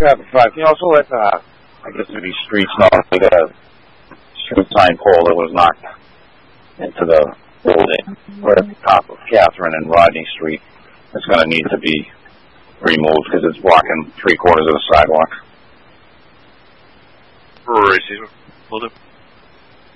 Traffic 5. Can you also let, I guess it would be streets, not only the street sign pole that was knocked into the building, or at the top of Catherine and Rodney Street. It's going to need to be removed because it's blocking 3/4 of the sidewalk. Right, will do.